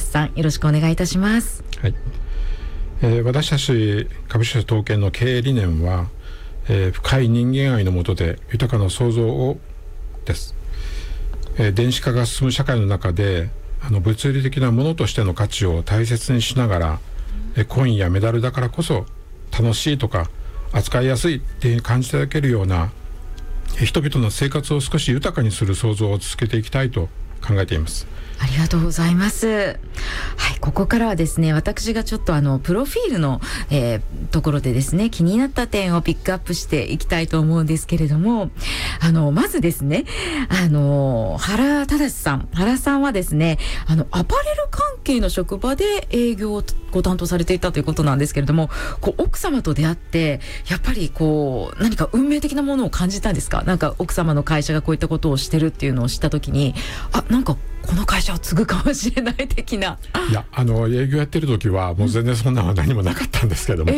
さん、よろしくお願いいたします。 はい。私たち株式会社東建の経営理念は、深い人間愛の下で豊かな創造をです。電子化が進む社会の中で物理的なものとしての価値を大切にしながら、コインやメダルだからこそ楽しいとか扱いやすいって感じていただけるような人々の生活を少し豊かにする創造を続けていきたいと考えています。 ありがとうございます。はい、ここからはですね、私がちょっとプロフィールの、ところでですね、気になった点をピックアップしていきたいと思うんですけれども、まずですね、原忠さん。原さんはですね、アパレル関係の職場で営業をご担当されていたということなんですけれども、奥様と出会って、やっぱり何か運命的なものを感じたんですか？なんか奥様の会社がこういったことをしてるっていうのを知ったときに、なんかこの会社を継ぐかもしれない的な。 いや、営業やってる時はもう全然そんなのは何もなかったんですけども、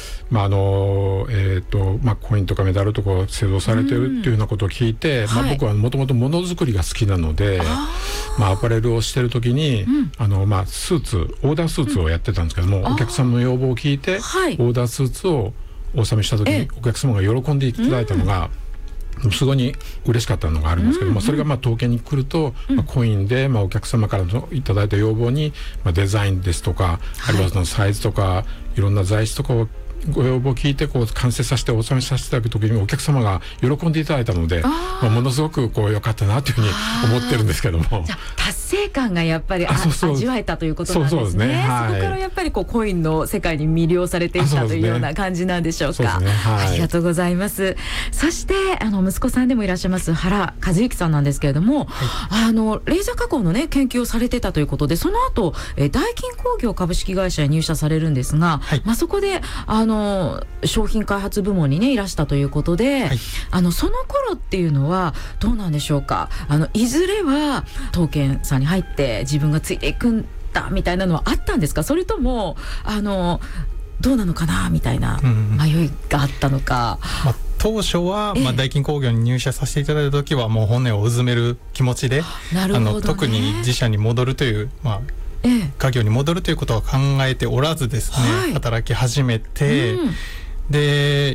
コインとかメダルとかを製造されてるっていうようなことを聞いて、僕はもともとものづくりが好きなので、アパレルをしてる時に、スーツ、オーダースーツをやってたんですけども、お客様の要望を聞いて、オーダースーツをお納めした時にお客様が喜んでいただいたのが、すごいに嬉しかったのがあるんですけど、それが統計に来ると、コインで、お客様からいただいた要望に、デザインですとか、あるいはそのサイズとかいろんな材質とかをご要望を聞いて完成させてお納めさせていただくときにお客様が喜んでいただいたので、ものすごく良かったなというふうに思ってるんですけども、 じゃあ達成感がやっぱり味わえたということなんですね。そこからやっぱりコインの世界に魅了されていったというような感じなんでしょうか。ありがとうございます。そして息子さんでもいらっしゃいます原和之さんなんですけれども、レーザー加工のね研究をされてたということで、その後ダイキン工業株式会社に入社されるんですが、そこで商品開発部門にねいらしたということで、その頃っていうのはどうなんでしょうか。いずれは東建さんに入って自分がついていくんだみたいなのはあったんですか？それともどうなのかなみたいな迷いがあったのか。 当初は、ダイキン工業に入社させていただいた時はもう本音をうずめる気持ちで、特に自社に戻るという、家業に戻るということは考えておらずですね、働き始めて、で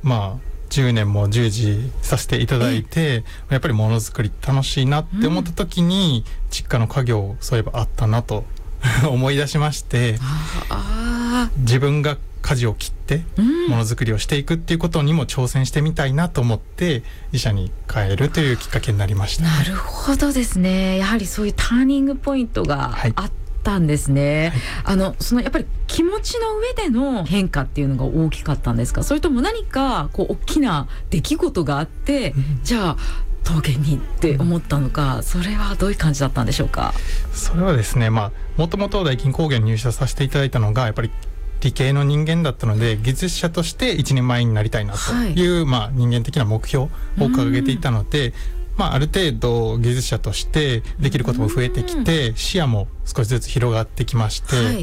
10年も従事させていただいて、やっぱりものづくり楽しいなって思った時に、実家の家業そういえばあったなと思い出しまして、自分が舵を切ってものづくりをしていくっていうことにも挑戦してみたいなと思って自社に変えるというきっかけになりました。 なるほどですね。やはりそういうターニングポイントがあったんですね。そのやっぱり気持ちの上での変化っていうのが大きかったんですか？それとも何か大きな出来事があって、じゃあ東建にって思ったのか、それはどういう感じだったんでしょうか？ それはですね、もともとダイキン工業に入社させていただいたのがやっぱり理系の人間だったので、技術者として一人前になりたいなという、人間的な目標を掲げていたので、ある程度技術者としてできることも増えてきて、視野も少しずつ広がってきまして、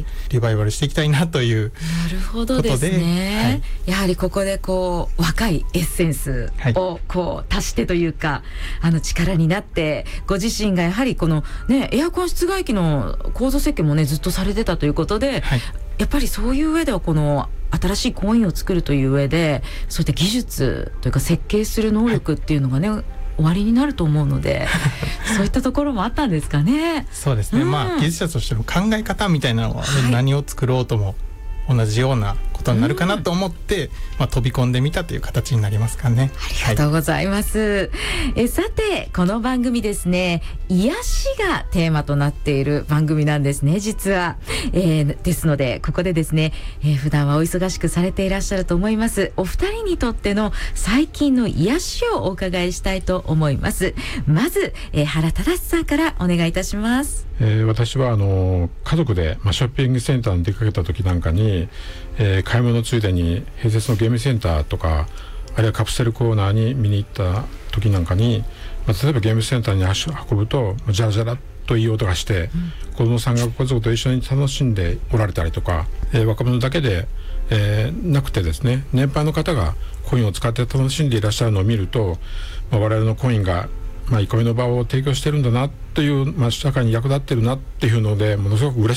リバイバルしていきたいなということで。 なるほどですね。やはりここで若いエッセンスを足してというか、力になって、ご自身がやはりエアコン室外機の構造設計もねずっとされてたということで、やっぱりそういう上では新しいコインを作るという上で、そういった技術というか設計する能力っていうのがね、終わりになると思うのでそういったところもあったんですかね。 そうですね、技術者としての考え方みたいなのは、何を作ろうとも同じようなことになるかなと思って、飛び込んでみたという形になりますかね。 ありがとうございます。さてこの番組ですね、癒しがテーマとなっている番組なんですね、実は。ですのでここでですね、普段はお忙しくされていらっしゃると思いますお二人にとっての最近の癒しをお伺いしたいと思います。まず、原忠さんからお願いいたします。 私は家族で、ショッピングセンターに出かけた時なんかに、買い物ついでに併設のゲームセンターとか、あるいはカプセルコーナーに見に行った時なんかに、例えばゲームセンターに足を運ぶとジャラジャラといい音がして、子供さんが家族と一緒に楽しんでおられたりとか、若者だけで、なくてですね、年配の方がコインを使って楽しんでいらっしゃるのを見ると、我々のコインが憩いの場を提供してるんだなという、社会に役立ってるなっていうのでものすごく嬉